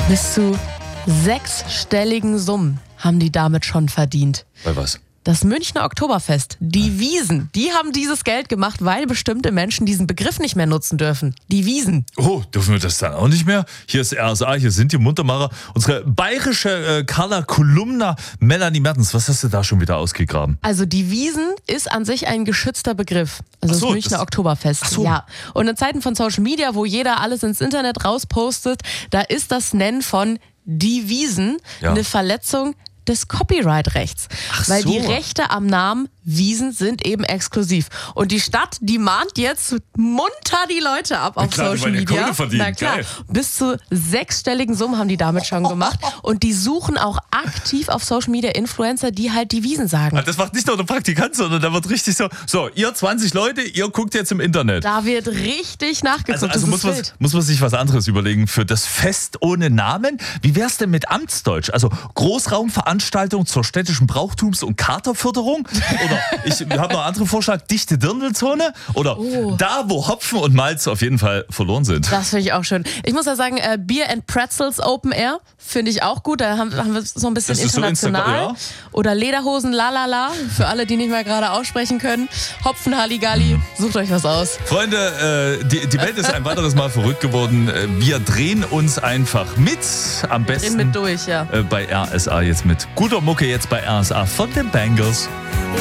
Bis zu 6-stelligen Summen haben die damit schon verdient. Bei was? Das Münchner Oktoberfest, die Wiesn, die haben dieses Geld gemacht, weil bestimmte Menschen diesen Begriff nicht mehr nutzen dürfen. Die Wiesn. Oh, dürfen wir das dann auch nicht mehr? Hier ist RSA, hier sind die Muntermacher. Unsere bayerische Carla Kolumna, Melanie Mertens. Was hast du da schon wieder ausgegraben? Also die Wiesn ist an sich ein geschützter Begriff. Also das Münchner Oktoberfest. Ach so. Ja. Und in Zeiten von Social Media, wo jeder alles ins Internet rauspostet, da ist das Nennen von die Wiesn eine Verletzung des Copyright-Rechts. Weil die Rechte am Namen Wiesn sind eben exklusiv. Und die Stadt, die mahnt jetzt munter die Leute ab auf Social Media. Na klar, bis zu 6-stelligen Summen haben die damit schon gemacht. Und die suchen auch aktiv auf Social Media Influencer, die halt die Wiesn sagen. Das macht nicht nur der Praktikant, sondern da wird richtig so, ihr 20 Leute, ihr guckt jetzt im Internet. Da wird richtig nachgeguckt. Also muss man sich was anderes überlegen für das Fest ohne Namen. Wie wär's denn mit Amtsdeutsch? Also Großraumveranstaltung zur städtischen Brauchtums- und Katerförderung? Oder ich habe noch einen anderen Vorschlag, dichte Dirndlzone? Oder da, wo Hopfen und Malz auf jeden Fall verloren sind. Das finde ich auch schön. Ich muss ja sagen, Beer and Pretzels Open Air finde ich auch gut. Da haben wir so ein bisschen international. Oder Lederhosen lalala, für alle, die nicht mal gerade aussprechen können. Hopfen Halligalli, sucht euch was aus. Freunde, die Welt ist ein weiteres Mal verrückt geworden. Wir drehen uns einfach mit. Am besten drehen mit durch, ja. Bei RSA jetzt mit guter Mucke, jetzt bei RSA von den Bangles.